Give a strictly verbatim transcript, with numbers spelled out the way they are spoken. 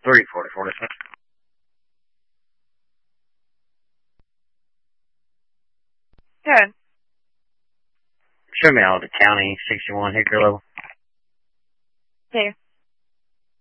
three forty, forty-six. Good. Show me all the county sixty-one Hickory level. Okay.